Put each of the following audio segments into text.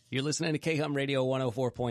You're listening to KHUM Radio 104.3,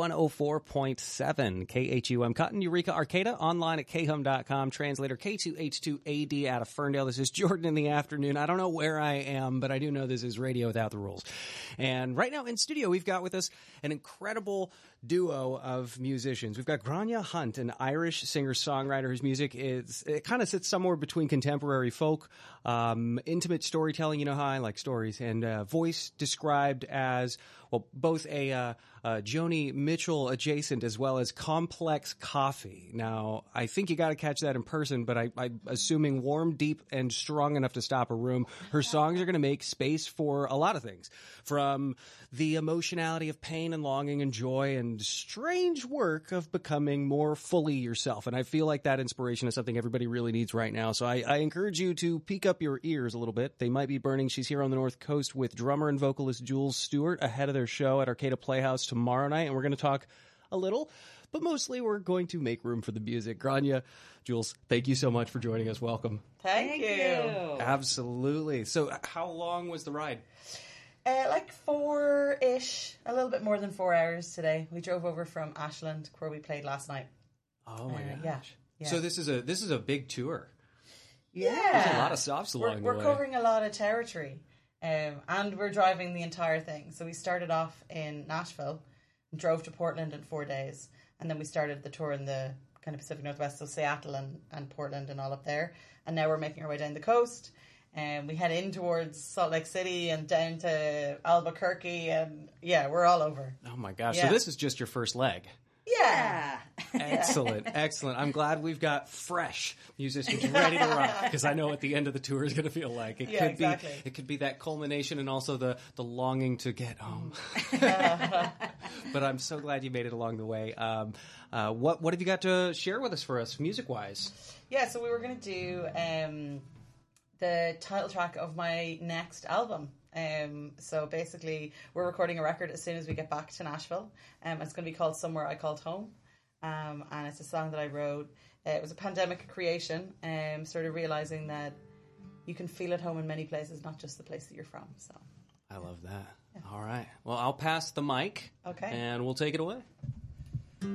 104.7, KHUM Cotton, Eureka, Arcata, online at khum.com, translator K2H2AD out of Ferndale. This is Jordan in the afternoon. I don't know where I am, but I do know this is Radio Without the Rules. And right now in studio, we've got with us an incredible duo of musicians. We've got Grania Hunt, an Irish singer-songwriter whose music it kind of sits somewhere between contemporary folk, intimate storytelling, you know how I like stories, and voice described as, well, both a Joni Mitchell adjacent as well as complex coffee. Now, I think you got to catch that in person, but I'm assuming warm, deep, and strong enough to stop a room. Her songs are going to make space for a lot of things, from the emotionality of pain and longing and joy and strange work of becoming more fully yourself. And I feel like that inspiration is something everybody really needs right now. So I encourage you to peek up your ears a little bit. They might be burning. She's here on the North Coast with drummer and vocalist Jules Stewart ahead of their show at Arcata Playhouse tomorrow night, and we're going to talk a little, but mostly we're going to make room for the music. Grania, Jules, thank you so much for joining us. Welcome. Thank you. Absolutely. So how long was the ride? Like 4-ish, a little bit more than 4 hours today. We drove over from Ashland, where we played last night. Oh my gosh. Yeah. So this is a big tour. Yeah. There's a lot of stops along the way. We're covering a lot of territory. And we're driving the entire thing. So we started off in Nashville, and drove to Portland in 4 days, and then we started the tour in the kind of Pacific Northwest, so Seattle and Portland and all up there. And now we're making our way down the coast, and we head in towards Salt Lake City and down to Albuquerque, and yeah, we're all over. Oh my gosh. Yeah. So this is just your first leg. Yeah. Excellent, excellent. I'm glad we've got fresh musicians ready to rock, because I know what the end of the tour is going to feel like. It could be that culmination and also the longing to get home. But I'm so glad you made it along the way. What have you got to share with us music-wise? Yeah, so we were going to do the title track of my next album. So basically, we're recording a record as soon as we get back to Nashville. It's going to be called Somewhere I Called Home. And it's a song that I wrote. It was a pandemic creation, sort of realizing that you can feel at home in many places, not just the place that you're from. So I love that. Yeah. All right. Well, I'll pass the mic. Okay. And we'll take it away.